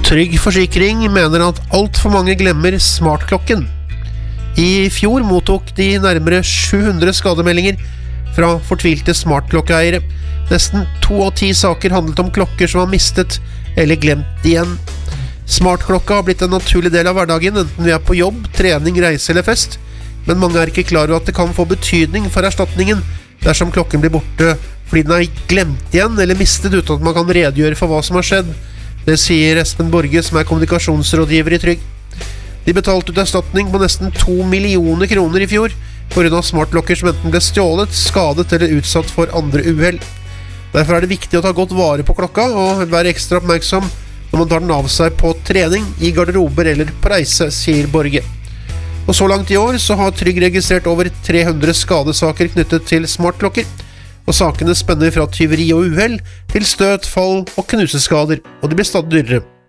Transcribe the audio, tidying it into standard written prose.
Trygg Forsikring mener at alt for mange glemmer smartklokken. I fjor mottok de nærmere 700 skademeldinger fra fortvilte smartklokkeeiere. Nesten 2 av 10 saker handlet om klokker som var mistet eller glemt igjen. Smartklokka har blitt en naturlig del av hverdagen, enten vi er på jobb, trening, reise eller fest. Men mange er ikke klar over at det kan få betydning for erstatningen dersom klokken blir borte fordi den er glemt igjen eller mistet uten at man kan redegjøre for hva som har skjedd. Det sier Espen Borge, som er kommunikasjonsrådgiver i Trygg. De betalte ut erstatning på nesten 2 millioner kroner i fjor på grunn av smartklokker som enten ble stjålet, skadet eller utsatt for andre uhell. Derfor er det viktig å ta godt vare på klokka og være ekstra oppmerksom når man tar den av seg på trening, i garderober eller på reise, sier Borge. Og så langt i år så har Trygg registrert over 300 skadesaker knyttet til smartklokker, og sakene spenner fra tyveri og uhell til støt, fall og knuseskader, og de blir stadig dyrere.